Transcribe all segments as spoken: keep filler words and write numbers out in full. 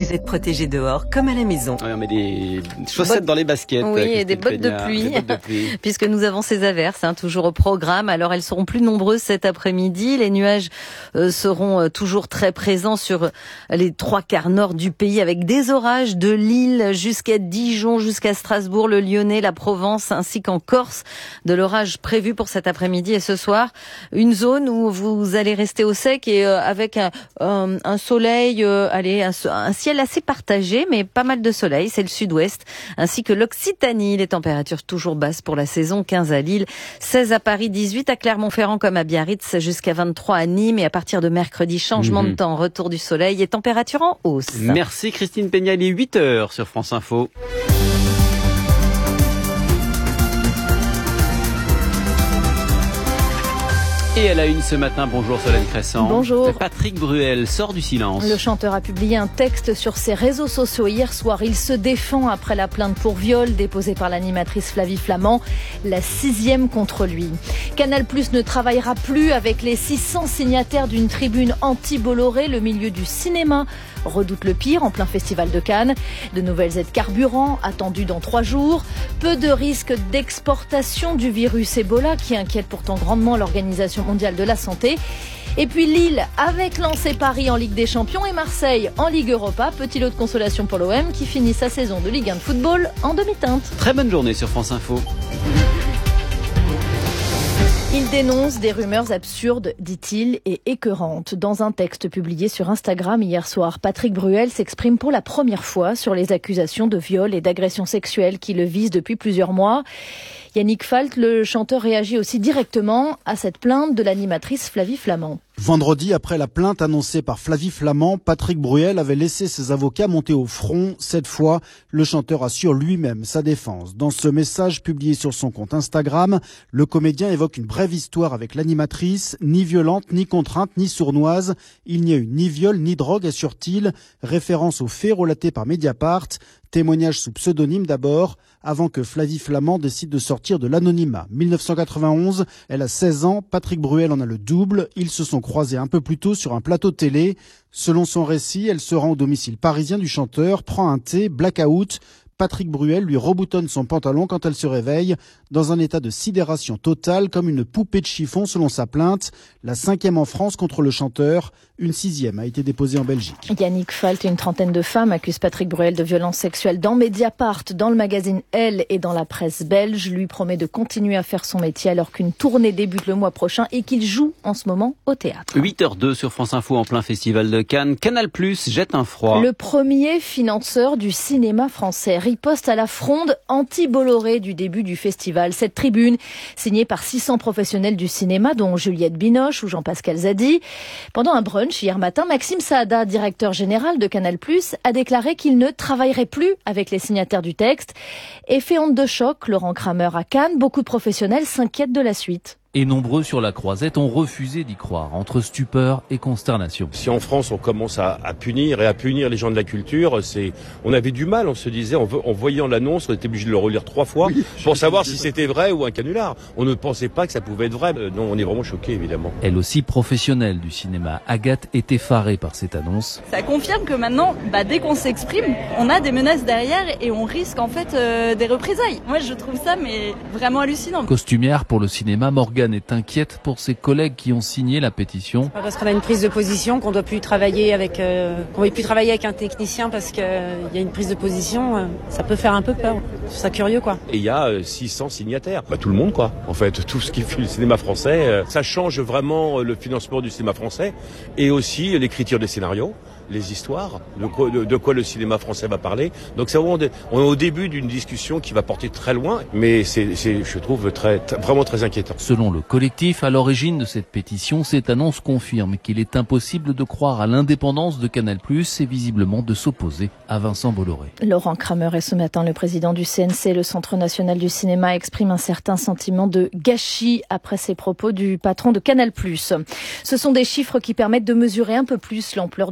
Vous êtes protégés dehors comme à la maison. Ouais, on met des chaussettes Bot... dans les baskets. Oui, et des bottes, de pluie, des bottes de pluie. Puisque nous avons ces averses, hein, toujours au programme. Alors elles seront plus nombreuses cet après-midi. Les nuages euh, seront euh, toujours très présents sur les trois quarts nord du pays, avec des orages de Lille jusqu'à Dijon, jusqu'à Strasbourg, le Lyonnais, la Provence, ainsi qu'en Corse. De l'orage prévu pour cet après-midi et ce soir. Une zone où vous allez rester au sec et euh, avec un, un, un soleil, euh, allez, un, un ciel assez partagé, mais pas mal de soleil. C'est le sud-ouest, ainsi que l'Occitanie. Les températures toujours basses pour la saison. quinze à Lille, seize à Paris, dix-huit à Clermont-Ferrand comme à Biarritz, jusqu'à vingt-trois à Nîmes. Et à partir de mercredi, changement mmh. de temps, retour du soleil et température en hausse. Merci Christine Peña, il est huit heures sur France Info. Et à la une ce matin, bonjour Solène Crescent. Bonjour. Patrick Bruel sort du silence. Le chanteur a publié un texte sur ses réseaux sociaux hier soir. Il se défend après la plainte pour viol déposée par l'animatrice Flavie Flament, la sixième contre lui. Canal+ ne travaillera plus avec les six cents signataires d'une tribune anti-Bolloré. Le milieu du cinéma redoute le pire en plein festival de Cannes. De nouvelles aides carburant attendues dans trois jours. Peu de risques d'exportation du virus Ebola qui inquiète pourtant grandement l'Organisation mondiale de la santé. Et puis Lille avec lancé Paris en Ligue des Champions et Marseille en Ligue Europa. Petit lot de consolation pour l'O M qui finit sa saison de Ligue un de football en demi-teinte. Très bonne journée sur France Info. Il dénonce des rumeurs absurdes, dit-il, et écœurantes. Dans un texte publié sur Instagram hier soir, Patrick Bruel s'exprime pour la première fois sur les accusations de viol et d'agression sexuelle qui le visent depuis plusieurs mois. Yannick Falt, le chanteur, réagit aussi directement à cette plainte de l'animatrice Flavie Flament. Vendredi, après la plainte annoncée par Flavie Flament, Patrick Bruel avait laissé ses avocats monter au front. Cette fois, le chanteur assure lui-même sa défense. Dans ce message publié sur son compte Instagram, le comédien évoque une brève histoire avec l'animatrice, ni violente, ni contrainte, ni sournoise. Il n'y a eu ni viol, ni drogue, assure-t-il. Référence aux faits relatés par Mediapart. Témoignage sous pseudonyme d'abord, avant que Flavie Flament décide de sortir de l'anonymat. mille neuf cent quatre-vingt-onze, elle a seize ans, Patrick Bruel en a le double. Ils se sont croisés un peu plus tôt sur un plateau télé. Selon son récit, elle se rend au domicile parisien du chanteur, prend un thé, blackout. Patrick Bruel lui reboutonne son pantalon quand elle se réveille, dans un état de sidération totale, comme une poupée de chiffon selon sa plainte. La cinquième en France contre le chanteur, une sixième a été déposée en Belgique. Yannick Falt, une trentaine de femmes accusent Patrick Bruel de violences sexuelles dans Mediapart, dans le magazine Elle et dans la presse belge. Lui promet de continuer à faire son métier alors qu'une tournée débute le mois prochain et qu'il joue en ce moment au théâtre. huit heures deux sur France Info en plein festival de Cannes. Canal+ jette un froid. Le premier financeur du cinéma français riposte à la fronde anti-Bolloré du début du festival. Cette tribune, signée par six cents professionnels du cinéma, dont Juliette Binoche ou Jean-Pascal Zadi. Pendant un brunch hier matin, Maxime Saada, directeur général de Canal+, a déclaré qu'il ne travaillerait plus avec les signataires du texte. Effet onde de choc, Laurent Kramer à Cannes, beaucoup de professionnels s'inquiètent de la suite. Et nombreux sur la croisette ont refusé d'y croire, entre stupeur et consternation. Si en France on commence à, à punir et à punir les gens de la culture, c'est, on avait du mal, on se disait, en, en voyant l'annonce, on était obligé de le relire trois fois oui, pour savoir si c'était vrai ou un canular. On ne pensait pas que ça pouvait être vrai. Euh, non, on est vraiment choqués, évidemment. Elle aussi professionnelle du cinéma, Agathe est effarée par cette annonce. Ça confirme que maintenant, bah, dès qu'on s'exprime, on a des menaces derrière et on risque en fait euh, des représailles. Moi, je trouve ça mais vraiment hallucinant. Costumière pour le cinéma, Morgane est inquiète pour ses collègues qui ont signé la pétition. Parce qu'on a une prise de position, qu'on doit plus travailler avec, euh, qu'on ne peut plus travailler avec un technicien parce qu'il euh, y a une prise de position, euh, ça peut faire un peu peur. Je trouve ça curieux, quoi. Et il y a euh, six cents signataires. Bah, tout le monde, quoi. En fait, tout ce qui fait le cinéma français, euh, ça change vraiment le financement du cinéma français et aussi l'écriture des scénarios, les histoires, de quoi, de, de quoi le cinéma français va parler. Donc c'est vraiment des, on est au début d'une discussion qui va porter très loin, mais c'est, c'est je trouve, très, très, vraiment très inquiétant. Selon le collectif à l'origine de cette pétition, cette annonce confirme qu'il est impossible de croire à l'indépendance de Canal+, et visiblement de s'opposer à Vincent Bolloré. Laurent Kramer est ce matin le président du C N C, le Centre national du cinéma, exprime un certain sentiment de gâchis après ces propos du patron de Canal+. Ce sont des chiffres qui permettent de mesurer un peu plus l'ampleur du scandale.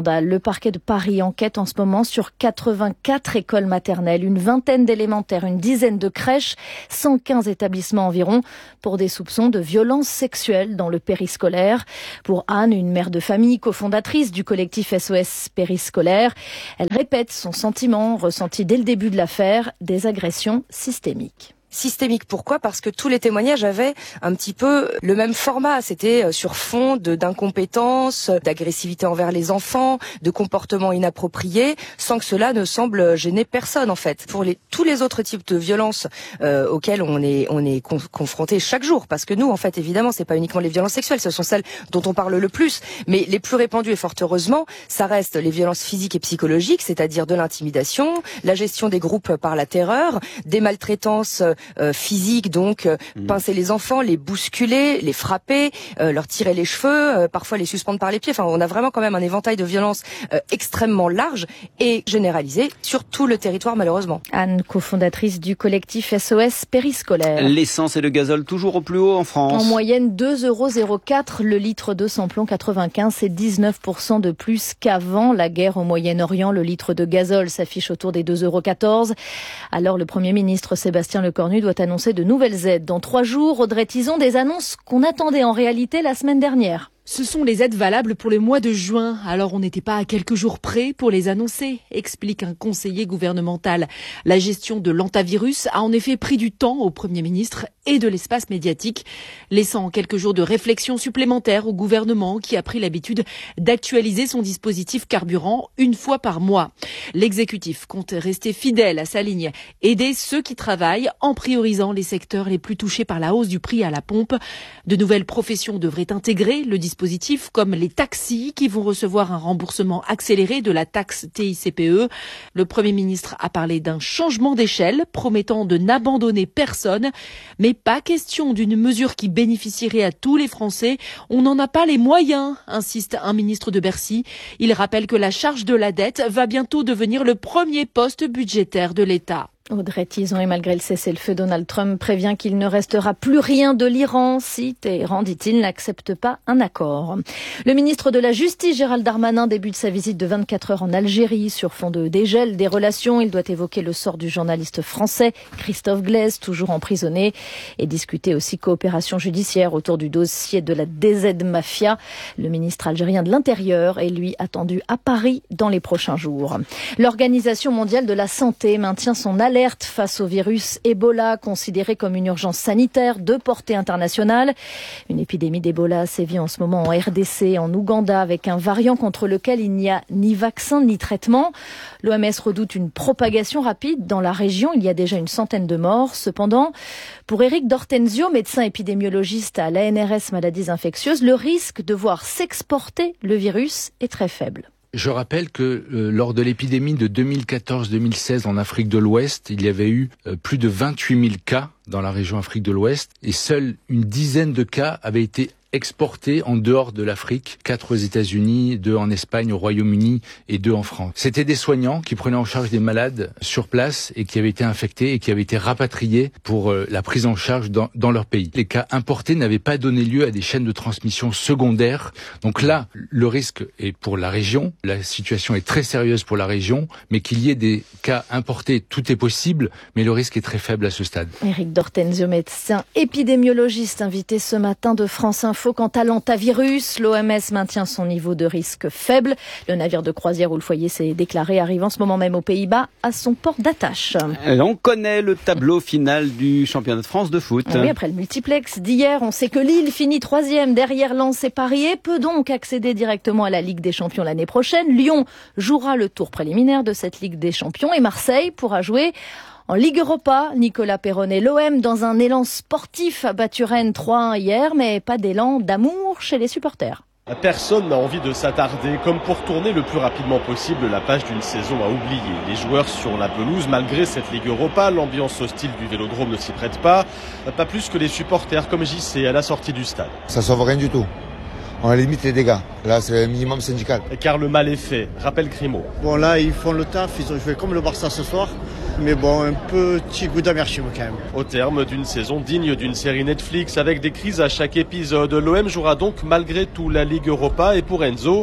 scandale. Le parquet de Paris enquête en ce moment sur quatre-vingt-quatre écoles maternelles, une vingtaine d'élémentaires, une dizaine de crèches, cent quinze établissements environ pour des soupçons de violences sexuelles dans le périscolaire. Pour Anne, une mère de famille, cofondatrice du collectif S O S Périscolaire, elle répète son sentiment ressenti dès le début de l'affaire, des agressions systémiques. Systémique, pourquoi ? Parce que tous les témoignages avaient un petit peu le même format. C'était sur fond de, d'incompétence, d'agressivité envers les enfants, de comportements inappropriés, sans que cela ne semble gêner personne en fait. Pour les, tous les autres types de violences euh, auxquelles on est, on est con, confronté chaque jour, parce que nous, en fait, évidemment, c'est pas uniquement les violences sexuelles, ce sont celles dont on parle le plus, mais les plus répandues et fort heureusement, ça reste les violences physiques et psychologiques, c'est-à-dire de l'intimidation, la gestion des groupes par la terreur, des maltraitances Euh, physique, donc euh, mmh. pincer les enfants, les bousculer, les frapper, euh, leur tirer les cheveux, euh, parfois les suspendre par les pieds. Enfin, on a vraiment quand même un éventail de violences euh, extrêmement large et généralisé sur tout le territoire malheureusement. Anne, cofondatrice du collectif S O S Périscolaire. L'essence et le gazole toujours au plus haut en France. En moyenne deux euros zéro quatre le litre de samplon quatre-vingt-quinze, c'est dix-neuf pour cent de plus qu'avant la guerre au Moyen-Orient. Le litre de gazole s'affiche autour des deux euros quatorze. Alors le Premier ministre Sébastien Lecornu doit annoncer de nouvelles aides. Dans trois jours, Audrey Tizon, des annonces qu'on attendait en réalité la semaine dernière. Ce sont les aides valables pour le mois de juin, alors on n'était pas à quelques jours près pour les annoncer, explique un conseiller gouvernemental. La gestion de l'hantavirus a en effet pris du temps au Premier ministre et de l'espace médiatique, laissant quelques jours de réflexion supplémentaire au gouvernement qui a pris l'habitude d'actualiser son dispositif carburant une fois par mois. L'exécutif compte rester fidèle à sa ligne, aider ceux qui travaillent en priorisant les secteurs les plus touchés par la hausse du prix à la pompe. De nouvelles professions devraient intégrer le dispositif comme les taxis qui vont recevoir un remboursement accéléré de la taxe T I C P E. Le Premier ministre a parlé d'un changement d'échelle promettant de n'abandonner personne, mais pas question d'une mesure qui bénéficierait à tous les Français. On n'en a pas les moyens, insiste un ministre de Bercy. Il rappelle que la charge de la dette va bientôt devenir le premier poste budgétaire de l'État. Audrey Tizon, et malgré le cessez-le-feu, Donald Trump prévient qu'il ne restera plus rien de l'Iran si Téhéran, dit-il, n'accepte pas un accord. Le ministre de la Justice, Gérald Darmanin, débute sa visite de vingt-quatre heures en Algérie sur fond de dégel des relations. Il doit évoquer le sort du journaliste français Christophe Glaise, toujours emprisonné, et discuter aussi coopération judiciaire autour du dossier de la D Z Mafia. Le ministre algérien de l'Intérieur est, lui, attendu à Paris dans les prochains jours. L'Organisation mondiale de la santé maintient son alerte face au virus Ebola, considéré comme une urgence sanitaire de portée internationale. Une épidémie d'Ebola sévit en ce moment en R D C, en Ouganda, avec un variant contre lequel il n'y a ni vaccin ni traitement. L'O M S redoute une propagation rapide dans la région. Il y a déjà une centaine de morts. Cependant, pour Éric D'Ortenzio, médecin épidémiologiste à l'A N R S Maladies Infectieuses, le risque de voir s'exporter le virus est très faible. Je rappelle que euh, lors de l'épidémie de deux mille quatorze deux mille seize en Afrique de l'Ouest, il y avait eu euh, plus de vingt-huit mille cas dans la région Afrique de l'Ouest et seule une dizaine de cas avaient été exportés en dehors de l'Afrique, quatre aux États-Unis, deux en Espagne, au Royaume-Uni et deux en France. C'était des soignants qui prenaient en charge des malades sur place et qui avaient été infectés et qui avaient été rapatriés pour euh, la prise en charge dans, dans leur pays. Les cas importés n'avaient pas donné lieu à des chaînes de transmission secondaires. Donc là, le risque est pour la région. La situation est très sérieuse pour la région, mais qu'il y ait des cas importés, tout est possible, mais le risque est très faible à ce stade. Éric D'Ortenzio, médecin épidémiologiste, invité ce matin de France Info. Quant à l'hantavirus, l'O M S maintient son niveau de risque faible. Le navire de croisière où le foyer s'est déclaré arrive en ce moment même aux Pays-Bas à son port d'attache. On connaît le tableau final du championnat de France de foot. Oui, après le multiplex d'hier, on sait que Lille finit troisième derrière Lens et Paris et peut donc accéder directement à la Ligue des Champions l'année prochaine. Lyon jouera le tour préliminaire de cette Ligue des Champions et Marseille pourra jouer en Ligue Europa. Nicolas Perronnet, l'O M, dans un élan sportif, a battu Rennes trois un hier, mais pas d'élan d'amour chez les supporters. Personne n'a envie de s'attarder, comme pour tourner le plus rapidement possible la page d'une saison à oublier. Les joueurs sur la pelouse, malgré cette Ligue Europa, l'ambiance hostile du Vélodrome ne s'y prête pas. Pas plus que les supporters comme J C à la sortie du stade. Ça sauve rien du tout. On limite les dégâts. Là, c'est le minimum syndical. Car le mal est fait, rappelle Grimaud. Bon, là, ils font le taf. Ils ont joué comme le Barça ce soir. Mais bon, un petit goût d'amertume quand même. Au terme d'une saison digne d'une série Netflix avec des crises à chaque épisode, l'O M jouera donc malgré tout la Ligue Europa. Et pour Enzo,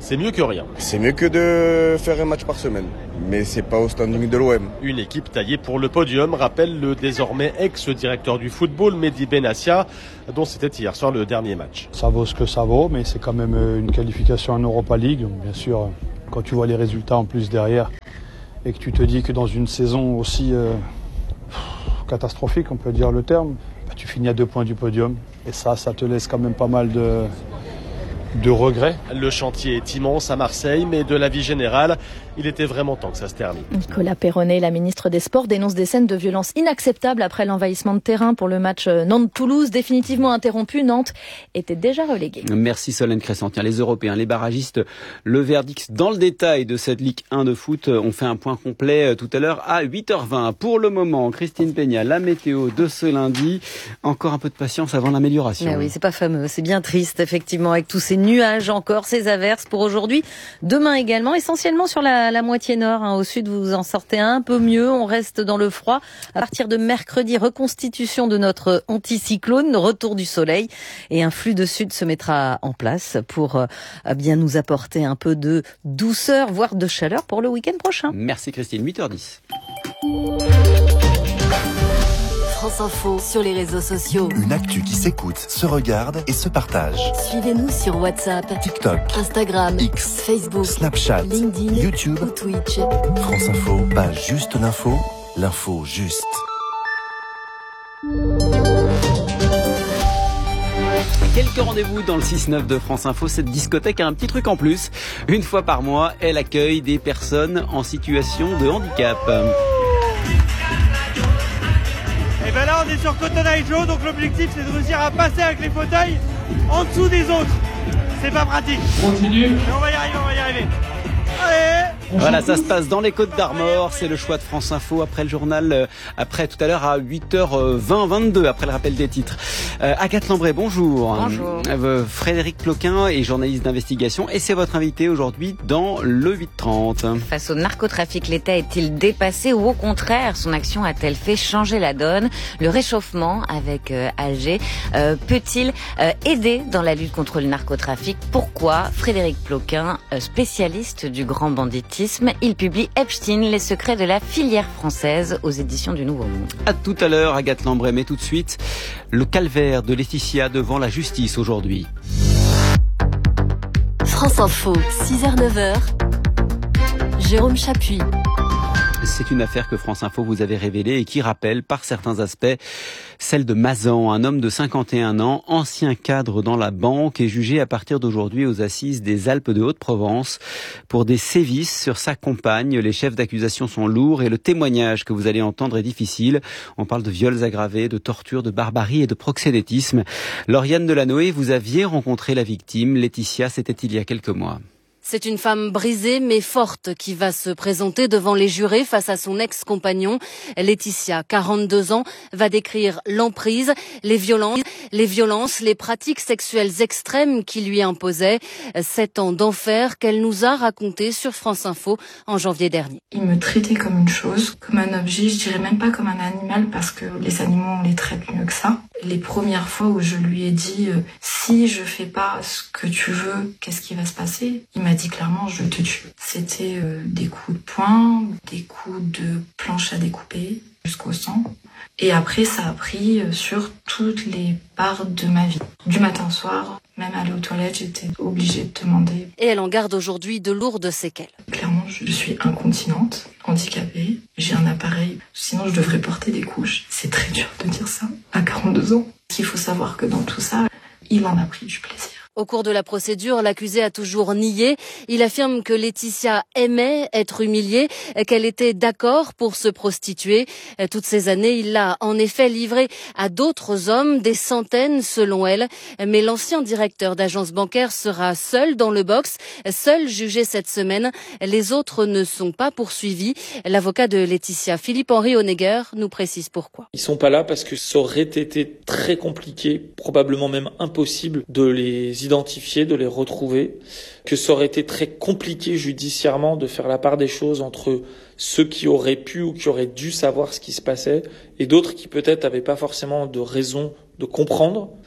c'est mieux que rien. C'est mieux que de faire un match par semaine, mais c'est pas au standing de l'O M. Une équipe taillée pour le podium, rappelle le désormais ex-directeur du football Mehdi Benassia, dont c'était hier soir le dernier match. Ça vaut ce que ça vaut, mais c'est quand même une qualification en Europa League. Donc bien sûr, quand tu vois les résultats en plus derrière, et que tu te dis que dans une saison aussi euh, catastrophique, on peut dire le terme, bah, tu finis à deux points du podium. Et ça, ça te laisse quand même pas mal de... de regrets. Le chantier est immense à Marseille, mais de la vie générale, il était vraiment temps que ça se termine. Nicolas Perronnet, la ministre des Sports, dénonce des scènes de violence inacceptables après l'envahissement de terrain pour le match Nantes-Toulouse. Définitivement interrompu, Nantes était déjà reléguée. Merci Solène Crescent. Tiens, les Européens, les barragistes, le verdict dans le détail de cette Ligue un de foot. On fait un point complet tout à l'heure à huit heures vingt. Pour le moment, Christine Peña, la météo de ce lundi. Encore un peu de patience avant l'amélioration. Mais oui, c'est pas fameux, c'est bien triste, effectivement, avec tous ces nuages encore, ces averses pour aujourd'hui. Demain également, essentiellement sur la, la moitié nord. Hein. Au sud, vous vous en sortez un peu mieux. On reste dans le froid. À partir de mercredi, reconstitution de notre anticyclone, retour du soleil. Et un flux de sud se mettra en place pour euh, bien nous apporter un peu de douceur, voire de chaleur pour le week-end prochain. Merci Christine, huit heures dix. France Info sur les réseaux sociaux. Une actu qui s'écoute, se regarde et se partage. Suivez-nous sur WhatsApp, TikTok, Instagram, X, Facebook, Snapchat, LinkedIn, YouTube ou Twitch. France Info, pas juste l'info, l'info juste. Quelques rendez-vous dans le six neuf de France Info. Cette discothèque a un petit truc en plus. Une fois par mois, elle accueille des personnes en situation de handicap. Et bien là on est sur Cotonai Joe, donc l'objectif c'est de réussir à passer avec les fauteuils en dessous des autres. C'est pas pratique. Continue. Mais on va y arriver, on va y arriver. Allez. Voilà, ça se passe dans les Côtes d'Armor. C'est le choix de France Info après le journal, euh, après tout à l'heure à huit heures vingt, vingt-deux, après le rappel des titres. Euh, Agathe Lambray, bonjour. Bonjour. Euh, Frédéric Ploquin est journaliste d'investigation et c'est votre invité aujourd'hui dans le huit trente. Face au narcotrafic, l'État est-il dépassé ou au contraire, son action a-t-elle fait changer la donne? Le réchauffement avec euh, Alger euh, peut-il euh, aider dans la lutte contre le narcotrafic? Pourquoi? Frédéric Ploquin, euh, spécialiste du grand banditisme, il publie Epstein, les secrets de la filière française aux éditions du Nouveau Monde. À tout à l'heure, Agathe Lambray, mais tout de suite, le calvaire de Laetitia devant la justice aujourd'hui. France Info, six heures neuf heures, Jérôme Chapuis. C'est une affaire que France Info vous avait révélée et qui rappelle par certains aspects celle de Mazan, un homme de cinquante et un ans, ancien cadre dans la banque et jugé à partir d'aujourd'hui aux assises des Alpes de Haute-Provence pour des sévices sur sa compagne. Les chefs d'accusation sont lourds et le témoignage que vous allez entendre est difficile. On parle de viols aggravés, de torture, de barbarie et de proxénétisme. Lauriane Delanoë, vous aviez rencontré la victime. Laetitia, c'était il y a quelques mois. C'est une femme brisée mais forte qui va se présenter devant les jurés face à son ex-compagnon. Laetitia, quarante-deux ans, va décrire l'emprise, les violences, les violences, les pratiques sexuelles extrêmes qui lui imposaient. Sept ans d'enfer qu'elle nous a raconté sur France Info en janvier dernier. Il me traitait comme une chose, comme un objet, je dirais même pas comme un animal parce que les animaux on les traite mieux que ça. Les premières fois où je lui ai dit euh, si je fais pas ce que tu veux, qu'est-ce qui va se passer? Il m'a dit clairement je te tue. C'était euh, des coups de poing, des coups de planche à découper jusqu'au sang. Et après ça a pris euh, sur toutes les parts de ma vie. Du matin au soir, même aller aux toilettes, j'étais obligée de demander. Et elle en garde aujourd'hui de lourdes séquelles. Clairement, je suis incontinente, handicapée, j'ai un appareil, sinon je devrais porter des couches. C'est très dur de dire ça à quarante-deux ans. Il faut savoir que dans tout ça, il en a pris du plaisir. Au cours de la procédure, l'accusé a toujours nié. Il affirme que Laetitia aimait être humiliée, qu'elle était d'accord pour se prostituer. Toutes ces années, il l'a en effet livrée à d'autres hommes, des centaines selon elle. Mais l'ancien directeur d'agence bancaire sera seul dans le box, seul jugé cette semaine. Les autres ne sont pas poursuivis. L'avocat de Laetitia, Philippe-Henri Honegger, nous précise pourquoi. Ils sont pas là parce que ça aurait été très compliqué, probablement même impossible de les identifier, de les retrouver, que ça aurait été très compliqué judiciairement de faire la part des choses entre ceux qui auraient pu ou qui auraient dû savoir ce qui se passait et d'autres qui peut-être n'avaient pas forcément de raison de comprendre.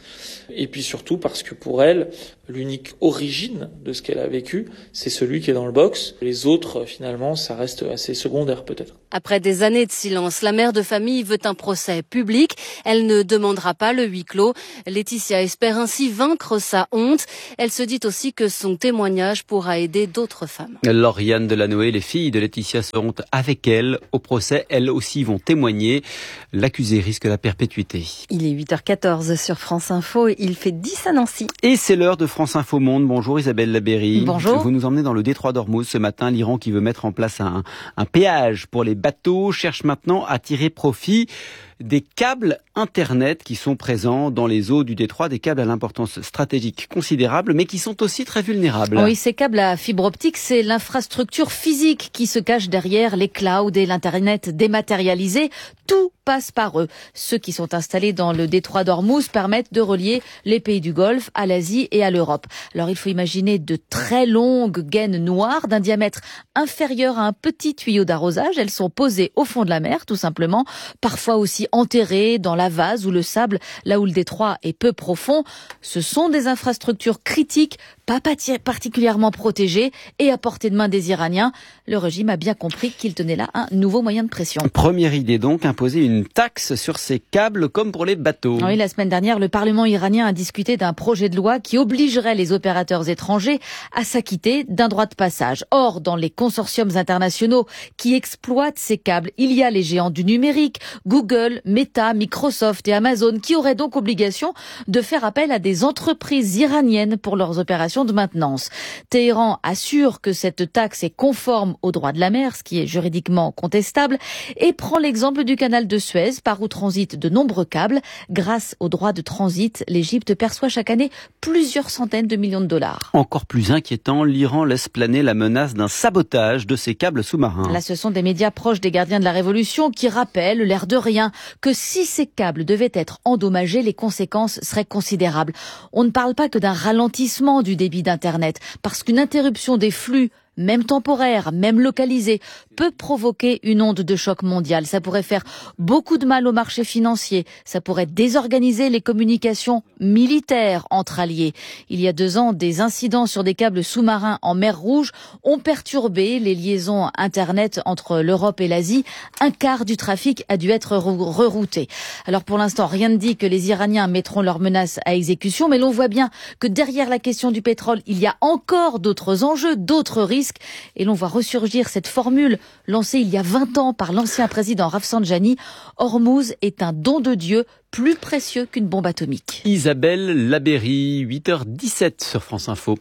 Et puis surtout parce que pour elle, l'unique origine de ce qu'elle a vécu, c'est celui qui est dans le box. Les autres, finalement, ça reste assez secondaire peut-être. Après des années de silence, la mère de famille veut un procès public. Elle ne demandera pas le huis clos. Laetitia espère ainsi vaincre sa honte. Elle se dit aussi que son témoignage pourra aider d'autres femmes. Lauriane Delanoë, les filles de Laetitia seront avec elle au procès. Elles aussi vont témoigner. L'accusé risque la perpétuité. Il est huit heures quatorze sur France Info et il fait dix à Nancy. Et c'est l'heure de France Info Monde. Bonjour Isabelle Labéry. Bonjour. Vous nous emmenez dans le détroit d'Ormuz ce matin. L'Iran qui veut mettre en place un, un péage pour les bateaux cherche maintenant à tirer profit des câbles Internet qui sont présents dans les eaux du détroit, des câbles à l'importance stratégique considérable, mais qui sont aussi très vulnérables. Oui, ces câbles à fibre optique, c'est l'infrastructure physique qui se cache derrière les clouds et l'Internet dématérialisé. Tout passe par eux. Ceux qui sont installés dans le détroit d'Ormuz permettent de relier les pays du Golfe à l'Asie et à l'Europe. Alors il faut imaginer de très longues gaines noires d'un diamètre inférieur à un petit tuyau d'arrosage. Elles sont posées au fond de la mer, tout simplement, parfois aussi enterrées dans la vase ou le sable, là où le détroit est peu profond. Ce sont des infrastructures critiques, pas particulièrement protégées et à portée de main des Iraniens. Le régime a bien compris qu'il tenait là un nouveau moyen de pression. Première idée donc, imposer une taxe sur ces câbles comme pour les bateaux. Oui, la semaine dernière, le Parlement iranien a discuté d'un projet de loi qui obligerait les opérateurs étrangers à s'acquitter d'un droit de passage. Or, dans les consortiums internationaux qui exploitent ces câbles, il y a les géants du numérique, Google, Meta, Microsoft et Amazon, qui auraient donc obligation de faire appel à des entreprises iraniennes pour leurs opérations de maintenance. Téhéran assure que cette taxe est conforme au droit de la mer, ce qui est juridiquement contestable, et prend l'exemple du canal de Suez, par où transitent de nombreux câbles. Grâce au droit de transit, l'Égypte perçoit chaque année plusieurs centaines de millions de dollars. Encore plus inquiétant, l'Iran laisse planer la menace d'un sabotage de ces câbles sous-marins. Là, ce sont des médias proches des gardiens de la Révolution qui rappellent, l'air de rien, que si ces câbles devaient être endommagés, les conséquences seraient considérables. On ne parle pas que d'un ralentissement du débit d'Internet, parce qu'une interruption des flux, même temporaire, même localisée, peut provoquer une onde de choc mondial. Ça pourrait faire beaucoup de mal au marché financier. Ça pourrait désorganiser les communications militaires entre alliés. Il y a deux ans, des incidents sur des câbles sous-marins en mer Rouge ont perturbé les liaisons Internet entre l'Europe et l'Asie. Un quart du trafic a dû être rerouté. Alors pour l'instant, rien ne dit que les Iraniens mettront leurs menaces à exécution, mais l'on voit bien que derrière la question du pétrole, il y a encore d'autres enjeux, d'autres risques. Et l'on voit ressurgir cette formule lancée il y a vingt ans par l'ancien président Rafsanjani. Hormuz est un don de Dieu, plus précieux qu'une bombe atomique. Isabelle Labéry, huit heures dix-sept sur France Info.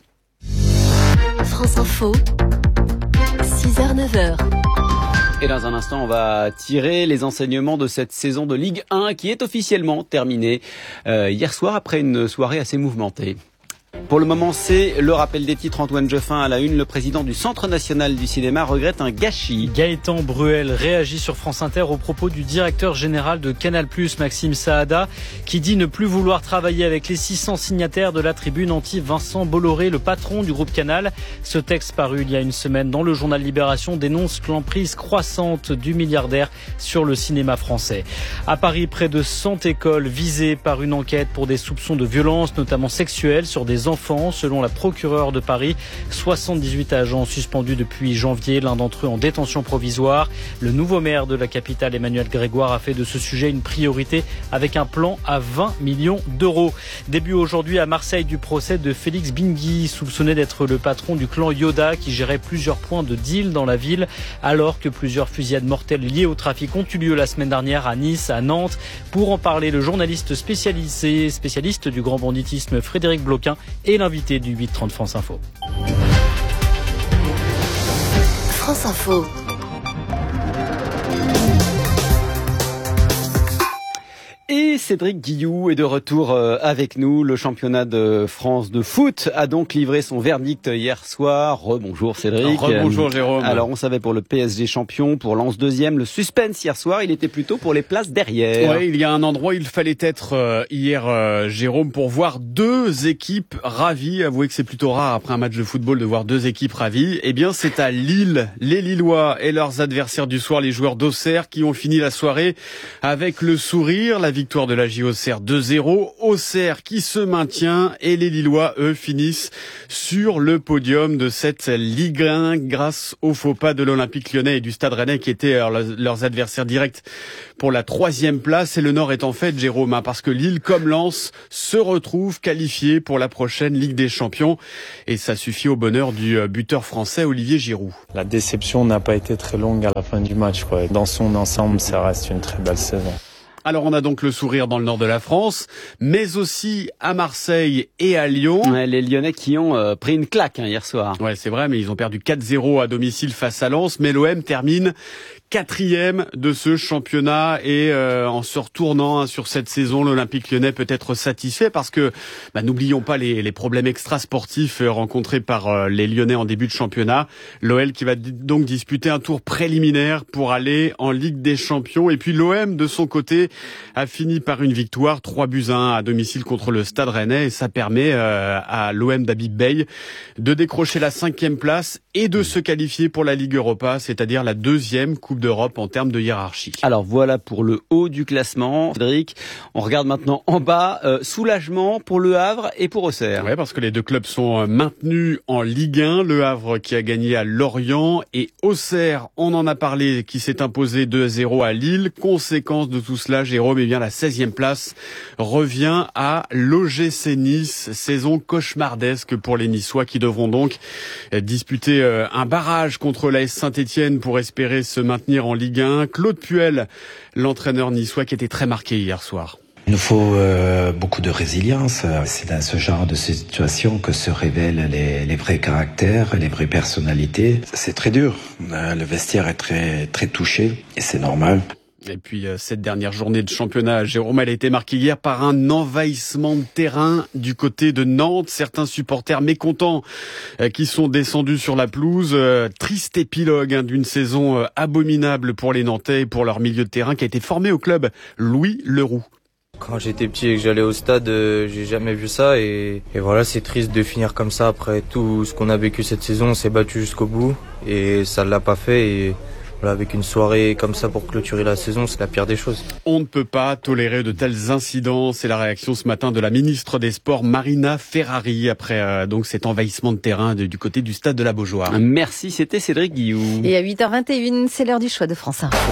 France Info, six heures neuf heures. Et dans un instant, on va tirer les enseignements de cette saison de Ligue un qui est officiellement terminée euh, hier soir après une soirée assez mouvementée. Pour le moment, c'est le rappel des titres. Antoine Jeffin à la une. Le président du Centre national du cinéma regrette un gâchis. Gaëtan Bruel réagit sur France Inter au propos du directeur général de Canal plus, Maxime Saada, qui dit ne plus vouloir travailler avec les six cents signataires de la tribune anti-Vincent Bolloré, le patron du groupe Canal. Ce texte paru il y a une semaine dans le journal Libération dénonce l'emprise croissante du milliardaire sur le cinéma français. À Paris, près de cent écoles visées par une enquête pour des soupçons de violence, notamment sexuelles, sur des enfants, selon la procureure de Paris. soixante-dix-huit agents suspendus depuis janvier, l'un d'entre eux en détention provisoire. Le nouveau maire de la capitale, Emmanuel Grégoire, a fait de ce sujet une priorité avec un plan à vingt millions d'euros. Début aujourd'hui à Marseille du procès de Félix Bingui, soupçonné d'être le patron du clan Yoda qui gérait plusieurs points de deal dans la ville, alors que plusieurs fusillades mortelles liées au trafic ont eu lieu la semaine dernière à Nice, à Nantes. Pour en parler, le journaliste spécialisé, spécialiste du grand banditisme Frédéric Bloquin et l'invité du huit trente France Info. France Info. Et Cédric Guillou est de retour avec nous. Le championnat de France de foot a donc livré son verdict hier soir. Rebonjour Cédric. Rebonjour Jérôme. Alors on savait pour le P S G champion, pour Lens deuxième. Le suspense hier soir, il était plutôt pour les places derrière. Oui, il y a un endroit où il fallait être euh, hier, euh, Jérôme, pour voir deux équipes ravies. Avouez que c'est plutôt rare après un match de football de voir deux équipes ravies. Eh bien c'est à Lille, les Lillois et leurs adversaires du soir, les joueurs d'Auxerre, qui ont fini la soirée avec le sourire. La victoire victoire de la J Auxerre deux zéro. Auxerre qui se maintient et les Lillois, eux, finissent sur le podium de cette Ligue un grâce au faux pas de l'Olympique Lyonnais et du Stade Rennais qui étaient leurs adversaires directs pour la troisième place. Et le Nord est en fait, Jérôme, hein, parce que Lille, comme Lens, se retrouve qualifié pour la prochaine Ligue des Champions. Et ça suffit au bonheur du buteur français Olivier Giroud. La déception n'a pas été très longue à la fin du match, quoi. Dans son ensemble, ça reste une très belle saison. Alors on a donc le sourire dans le nord de la France, mais aussi à Marseille et à Lyon. Ouais, les Lyonnais qui ont euh, pris une claque hein, hier soir. Ouais, c'est vrai, mais ils ont perdu quatre zéro à domicile face à Lens. Mais l'O M termine quatrième de ce championnat et euh, en se retournant hein, sur cette saison, l'Olympique Lyonnais peut être satisfait parce que bah, n'oublions pas les, les problèmes extrasportifs euh, rencontrés par euh, les Lyonnais en début de championnat. L'O L qui va d- donc disputer un tour préliminaire pour aller en Ligue des Champions. Et puis l'O M de son côté a fini par une victoire, trois buts à un à domicile contre le Stade Rennais et ça permet euh, à l'O M d'Habib Beye de décrocher la cinquième place et de se qualifier pour la Ligue Europa, c'est-à-dire la deuxième Coupe d'Europe en termes de hiérarchie. Alors voilà pour le haut du classement, Frédéric. On regarde maintenant en bas, euh, soulagement pour Le Havre et pour Auxerre. Ouais, parce que les deux clubs sont maintenus en Ligue un. Le Havre qui a gagné à Lorient et Auxerre, on en a parlé, qui s'est imposé deux à zéro à Lille. Conséquence de tout cela, Jérôme, eh bien la seizième place revient à l'O G C Nice. Saison cauchemardesque pour les Niçois qui devront donc disputer un barrage contre l'A S Saint-Étienne pour espérer se maintenir en Ligue un. Claude Puel, l'entraîneur niçois qui était très marqué hier soir. Il nous faut euh, beaucoup de résilience. C'est dans ce genre de situation que se révèlent les, les vrais caractères, les vraies personnalités. C'est très dur. Le vestiaire est très, très touché et c'est normal. Et puis cette dernière journée de championnat, Jérôme, elle a été marquée hier par un envahissement de terrain du côté de Nantes. Certains supporters mécontents qui sont descendus sur la pelouse. Triste épilogue hein, d'une saison abominable pour les Nantais et pour leur milieu de terrain qui a été formé au club Louis Leroux. Quand j'étais petit et que j'allais au stade, euh, j'ai jamais vu ça et, et voilà, c'est triste de finir comme ça après tout ce qu'on a vécu cette saison. On s'est battu jusqu'au bout et ça ne l'a pas fait et voilà, avec une soirée comme ça pour clôturer la saison, c'est la pire des choses. On ne peut pas tolérer de tels incidents. C'est la réaction ce matin de la ministre des Sports, Marina Ferrari, après euh, donc cet envahissement de terrain de, du côté du stade de la Beaujoire. Merci, c'était Cédric Guillou. Et à huit heures vingt et une, c'est l'heure du choix de France Info.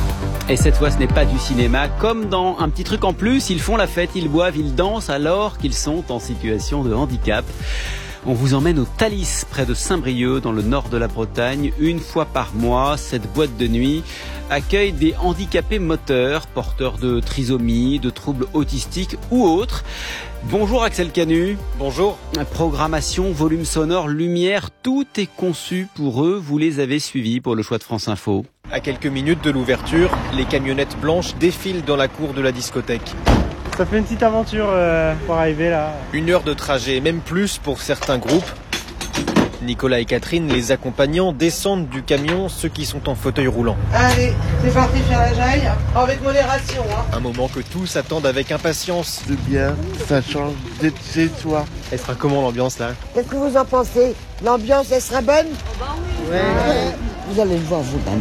Et cette fois, ce n'est pas du cinéma. Comme dans Un petit truc en plus, ils font la fête, ils boivent, ils dansent alors qu'ils sont en situation de handicap. On vous emmène au Thalys, près de Saint-Brieuc, dans le nord de la Bretagne. Une fois par mois, cette boîte de nuit accueille des handicapés moteurs, porteurs de trisomie, de troubles autistiques ou autres. Bonjour Axel Canu. Bonjour. Programmation, volume sonore, lumière, tout est conçu pour eux. Vous les avez suivis pour le choix de France Info. À quelques minutes de l'ouverture, les camionnettes blanches défilent dans la cour de la discothèque. Ça fait une petite aventure euh, pour arriver là. Une heure de trajet, même plus pour certains groupes. Nicolas et Catherine, les accompagnants, descendent du camion, ceux qui sont en fauteuil roulant. Allez, c'est parti faire la jaille, avec modération. Hein. Un moment que tous attendent avec impatience. C'est bien, ça change d'être chez toi. Elle sera comment l'ambiance là? Qu'est-ce que vous en pensez? L'ambiance, elle sera bonne? Oh bah oui. Ouais. Ouais. Vous allez le voir vous-même.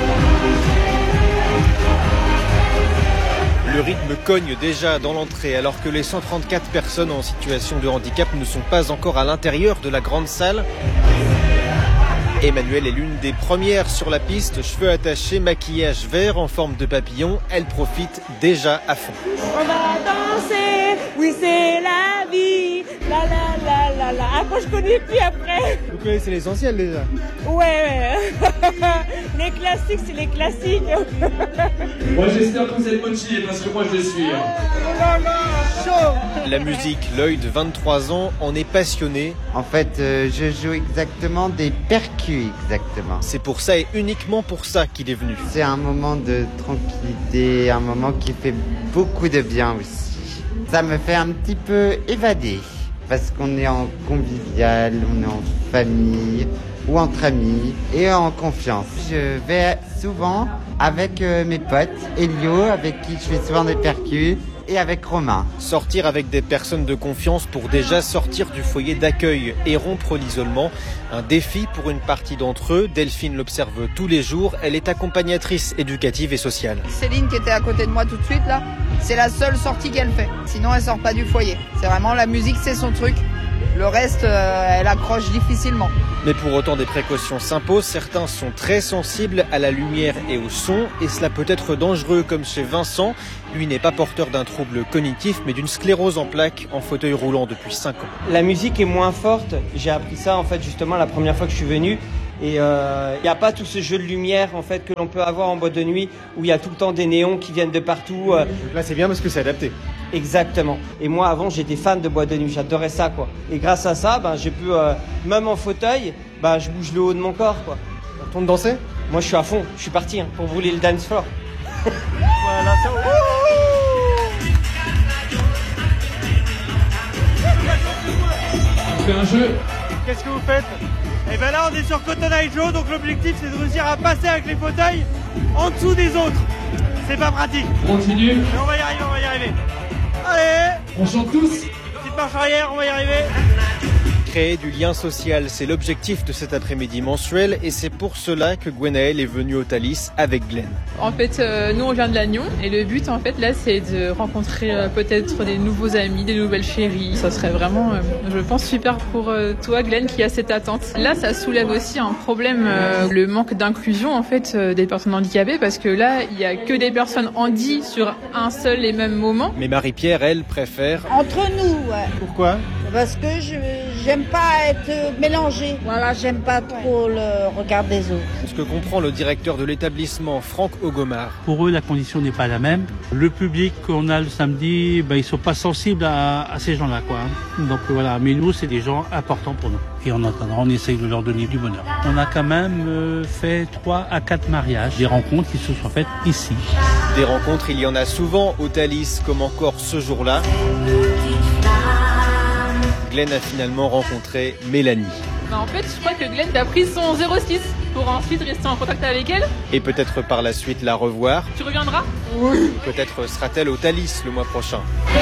Le rythme cogne déjà dans l'entrée alors que les cent trente-quatre personnes en situation de handicap ne sont pas encore à l'intérieur de la grande salle. Emmanuelle est l'une des premières sur la piste, cheveux attachés, maquillage vert en forme de papillon. Elle profite déjà à fond. On va danser, oui c'est la vie, la la la la la. Ah, moi je connais plus après. Vous connaissez l'essentiel déjà? Ouais, ouais. Les classiques, c'est les classiques. Moi j'espère que vous êtes motivés parce que moi je le suis. Oh là là, chaud. La musique, l'œil de vingt-trois ans en est passionné. En fait, euh, je joue exactement des percus, exactement. C'est pour ça et uniquement pour ça qu'il est venu. C'est un moment de tranquillité, un moment qui fait beaucoup de bien aussi. Ça me fait un petit peu évader parce qu'on est en convivial, on est en famille ou entre amis et en confiance. Je vais souvent avec euh, mes potes, Elio, avec qui je fais souvent des percus, et avec Romain. Sortir avec des personnes de confiance pour déjà sortir du foyer d'accueil et rompre l'isolement. Un défi pour une partie d'entre eux. Delphine l'observe tous les jours. Elle est accompagnatrice éducative et sociale. Céline qui était à côté de moi tout de suite là, c'est la seule sortie qu'elle fait. Sinon elle sort pas du foyer. C'est vraiment la musique, c'est son truc. Le reste, euh, elle accroche difficilement. Mais pour autant, des précautions s'imposent. Certains sont très sensibles à la lumière et au son. Et cela peut être dangereux, comme chez Vincent. Lui n'est pas porteur d'un trouble cognitif, mais d'une sclérose en plaques, en fauteuil roulant depuis cinq ans. La musique est moins forte. J'ai appris ça, en fait, justement, la première fois que je suis venu. Et il euh, n'y a pas tout ce jeu de lumière en fait que l'on peut avoir en boîte de nuit où il y a tout le temps des néons qui viennent de partout. Euh. Donc là c'est bien parce que c'est adapté. Exactement. Et moi avant j'étais fan de boîte de nuit, j'adorais ça quoi. Et grâce à ça, ben j'ai pu euh, même en fauteuil, ben je bouge le haut de mon corps quoi. On tourne danser ? Moi je suis à fond, je suis parti hein, pour brûler le dance floor. Voilà ça. On fait un jeu. Qu'est-ce que vous faites ? Et bien là on est sur Cotton Eye Joe, donc l'objectif c'est de réussir à passer avec les fauteuils en dessous des autres. C'est pas pratique. Continue. Mais on va y arriver, on va y arriver. Allez. On chante tous. Petite marche arrière, on va y arriver. Créer du lien social, c'est l'objectif de cet après-midi mensuel et c'est pour cela que Gwenaëlle est venue au Thalys avec Glenn. En fait, euh, nous on vient de Lannion et le but en fait là c'est de rencontrer euh, peut-être des nouveaux amis, des nouvelles chéries. Ça serait vraiment, euh, je pense, super pour euh, toi Glenn qui a cette attente. Là ça soulève aussi un problème, euh, le manque d'inclusion en fait euh, des personnes handicapées parce que là il y a que des personnes handi sur un seul et même moment. Mais Marie-Pierre, elle, préfère... Entre nous, ouais. Pourquoi ? Parce que je j'aime pas être mélangée. Voilà, j'aime pas trop le regard des autres. Ce que comprend le directeur de l'établissement, Franck Ogomar. Pour eux, la condition n'est pas la même. Le public qu'on a le samedi, ben, ils sont pas sensibles à, à ces gens-là, quoi. Donc voilà, mais nous, c'est des gens importants pour nous. Et en attendant, on essaye de leur donner du bonheur. On a quand même euh, fait trois à quatre mariages, des rencontres qui se sont faites ici. Des rencontres, il y en a souvent au Thalys, comme encore ce jour-là. Glenn a finalement rencontré Mélanie. Bah en fait, je crois que Glenn a pris son zéro six pour ensuite rester en contact avec elle. Et peut-être par la suite la revoir. Tu reviendras ? Oui. Peut-être sera-t-elle au Thalys le mois prochain.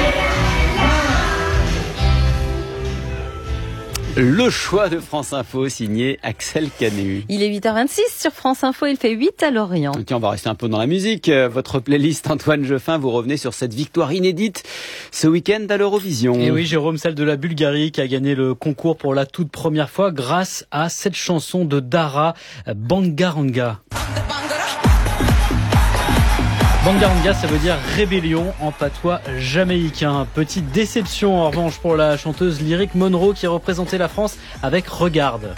Le choix de France Info, signé Axel Canu. Il est huit heures vingt-six sur France Info, il fait huit à Lorient. Tiens, on va rester un peu dans la musique. Votre playlist, Antoine Jeffin, vous revenez sur cette victoire inédite ce week-end à l'Eurovision. Et oui, Jérôme, celle de la Bulgarie qui a gagné le concours pour la toute première fois grâce à cette chanson de Dara, Bangaranga. Bangaranga, ça veut dire rébellion en patois jamaïcain. Petite déception en revanche pour la chanteuse lyrique Monroe qui représentait la France avec Regarde.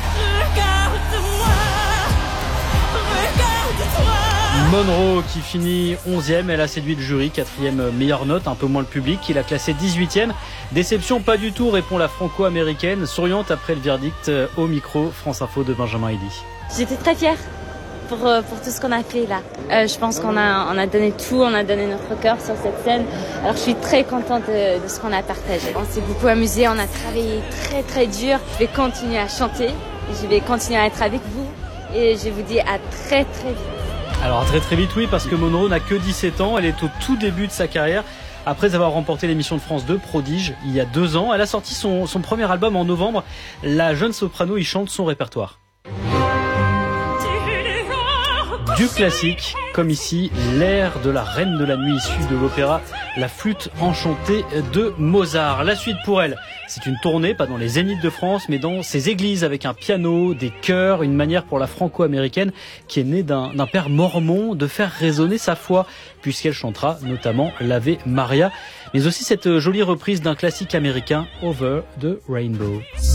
Monroe qui finit onzième, elle a séduit le jury, quatrième meilleure note, un peu moins le public, qui l'a classée dix-huitième. Déception pas du tout, répond la franco-américaine, souriante après le verdict au micro France Info de Benjamin Elie. J'étais très fière. Pour, pour tout ce qu'on a fait là. Euh, je pense qu'on a, on a donné tout, on a donné notre cœur sur cette scène. Alors je suis très contente de, de ce qu'on a partagé. On s'est beaucoup amusé, on a travaillé très très dur. Je vais continuer à chanter, je vais continuer à être avec vous et je vous dis à très très vite. Alors très très vite oui, parce que Monroe n'a que dix-sept ans, elle est au tout début de sa carrière. Après avoir remporté l'émission de France deux, Prodige, il y a deux ans, elle a sorti son, son premier album en novembre. La jeune soprano y chante son répertoire. Du classique, comme ici, l'air de la Reine de la Nuit issue de l'opéra La Flûte enchantée de Mozart. La suite pour elle, c'est une tournée, pas dans les zéniths de France, mais dans ces églises avec un piano, des chœurs, une manière pour la franco-américaine qui est née d'un, d'un père mormon de faire résonner sa foi, puisqu'elle chantera notamment l'Ave Maria, mais aussi cette jolie reprise d'un classique américain, Over the Rainbow.